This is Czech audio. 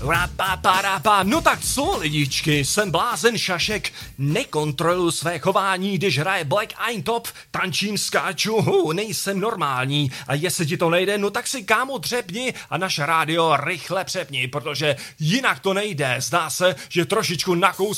No tak co, lidičky, jsem blázen Šašek, nekontroluji své chování, když hraje Black Eintop, tančím, skáču, nejsem normální. A jestli ti to nejde, no tak si kámo třepni a naše rádio rychle přepni, protože jinak to nejde. Zdá se, že trošičku nakous